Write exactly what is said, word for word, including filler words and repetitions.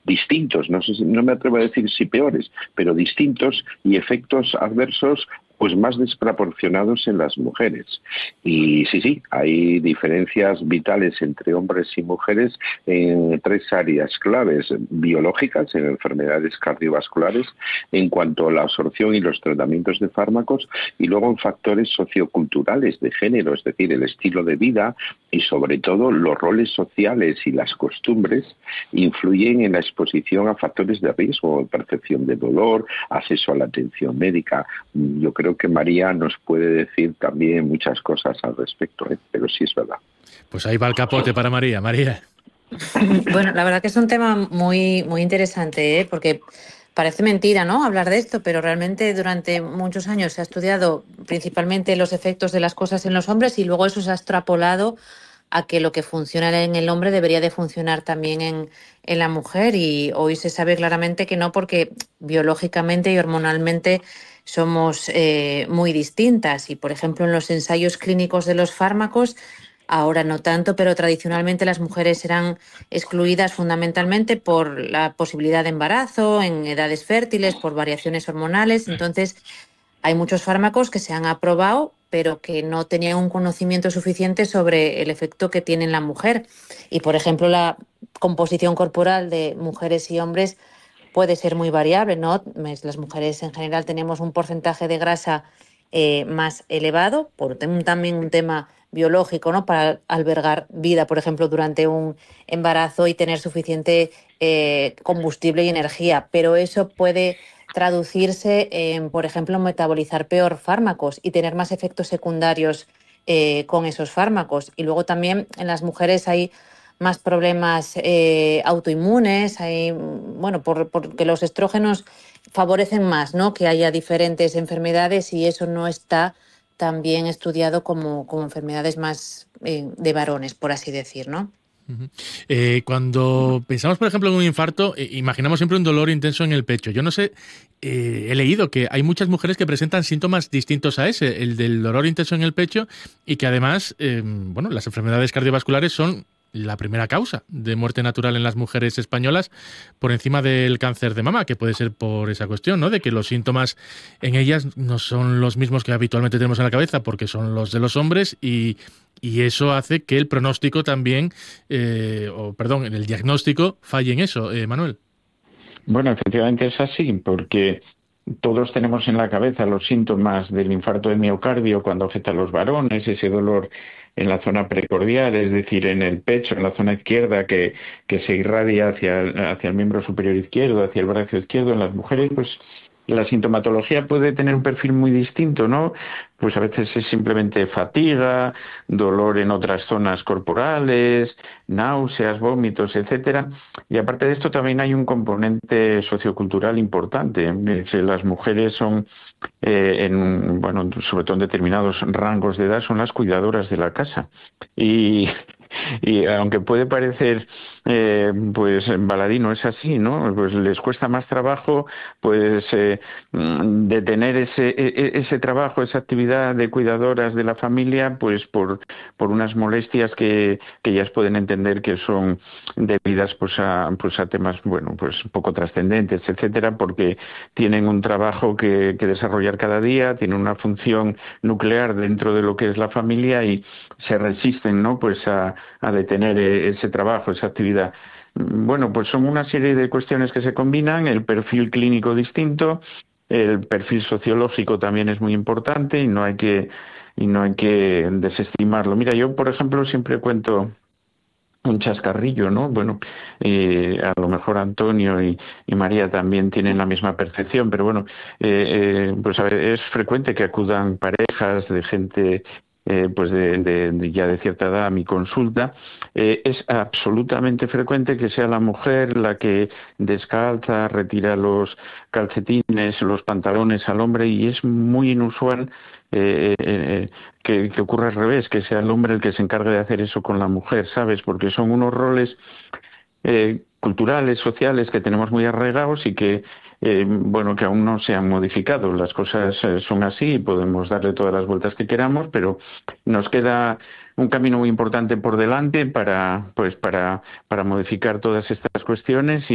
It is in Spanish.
distintos, no sé si, no me atrevo a decir si peores, pero distintos, y efectos adversos pues más desproporcionados en las mujeres. Y sí, sí, hay diferencias vitales entre hombres y mujeres en tres áreas claves: biológicas, en enfermedades cardiovasculares, en cuanto a la absorción y los tratamientos de fármacos, y luego en factores socioculturales de género, es decir, el estilo de vida y sobre todo los roles sociales y las costumbres influyen en la exposición a factores de riesgo, percepción de dolor, acceso a la atención médica. Yo creo que María nos puede decir también muchas cosas al respecto, ¿eh? Pero sí es verdad. Pues ahí va el capote para María. María. Bueno, la verdad que es un tema muy, muy interesante, ¿eh? Porque parece mentira, ¿no?, hablar de esto, pero realmente durante muchos años se ha estudiado principalmente los efectos de las cosas en los hombres y luego eso se ha extrapolado a que lo que funciona en el hombre debería de funcionar también en, en la mujer, y hoy se sabe claramente que no, porque biológicamente y hormonalmente somos eh, muy distintas. Y, por ejemplo, en los ensayos clínicos de los fármacos, ahora no tanto, pero tradicionalmente las mujeres eran excluidas fundamentalmente por la posibilidad de embarazo en edades fértiles, por variaciones hormonales. Entonces, hay muchos fármacos que se han aprobado, pero que no tenían un conocimiento suficiente sobre el efecto que tiene en la mujer. Y, por ejemplo, la composición corporal de mujeres y hombres puede ser muy variable, ¿no? Las mujeres en general tenemos un porcentaje de grasa eh, más elevado, por un, también un tema biológico, ¿no?, para albergar vida, por ejemplo, durante un embarazo y tener suficiente eh, combustible y energía. Pero eso puede traducirse en, por ejemplo, metabolizar peor fármacos y tener más efectos secundarios eh, con esos fármacos. Y luego también en las mujeres hay más problemas eh, autoinmunes, hay, bueno, por, porque los estrógenos favorecen más, ¿no?, que haya diferentes enfermedades, y eso no está tan bien estudiado como, como enfermedades más eh, de varones, por así decir, ¿no? Uh-huh. Eh, cuando pensamos, por ejemplo, en un infarto, eh, imaginamos siempre un dolor intenso en el pecho. Yo no sé, eh, he leído que hay muchas mujeres que presentan síntomas distintos a ese, el del dolor intenso en el pecho, y que además, eh, bueno, las enfermedades cardiovasculares son la primera causa de muerte natural en las mujeres españolas, por encima del cáncer de mama, que puede ser por esa cuestión, ¿no?, de que los síntomas en ellas no son los mismos que habitualmente tenemos en la cabeza, porque son los de los hombres, y, y eso hace que el pronóstico también, eh, o perdón, el diagnóstico falle en eso, eh, Manuel. Bueno, efectivamente es así, porque todos tenemos en la cabeza los síntomas del infarto de miocardio cuando afecta a los varones, ese dolor en la zona precordial, es decir, en el pecho, en la zona izquierda, que, que se irradia hacia el, hacia el miembro superior izquierdo, hacia el brazo izquierdo. En las mujeres, pues la sintomatología puede tener un perfil muy distinto, ¿no? Pues a veces es simplemente fatiga, dolor en otras zonas corporales, náuseas, vómitos, etcétera. Y aparte de esto también hay un componente sociocultural importante. Las mujeres son, eh, en, bueno, sobre todo en determinados rangos de edad, son las cuidadoras de la casa. Y y aunque puede parecer eh, pues baladino, es así, ¿no? Pues les cuesta más trabajo pues eh, detener ese ese trabajo, esa actividad de cuidadoras de la familia, pues por por unas molestias que, que ellas pueden entender que son debidas pues a pues a temas, bueno, pues poco trascendentes, etcétera, porque tienen un trabajo que, que desarrollar cada día, tienen una función nuclear dentro de lo que es la familia y se resisten, ¿no?, pues a a detener ese trabajo, esa actividad. Bueno, pues son una serie de cuestiones que se combinan, el perfil clínico distinto, el perfil sociológico también es muy importante y no hay que y no hay que desestimarlo. Mira, yo, por ejemplo, siempre cuento un chascarrillo, ¿no? Bueno, eh, a lo mejor Antonio y, y María también tienen la misma percepción, pero bueno, eh, eh, pues a ver, es frecuente que acudan parejas de gente eh, pues de, de, de ya de cierta edad a mi consulta. Eh, es absolutamente frecuente que sea la mujer la que descalza, retira los calcetines, los pantalones al hombre, y es muy inusual Eh, eh, que, que ocurra al revés, que sea el hombre el que se encargue de hacer eso con la mujer, ¿sabes? Porque son unos roles eh, culturales, sociales que tenemos muy arraigados y que, eh, bueno, que aún no se han modificado. Las cosas eh, son así y podemos darle todas las vueltas que queramos, pero nos queda un camino muy importante por delante para, pues, para, para modificar todas estas cuestiones. Y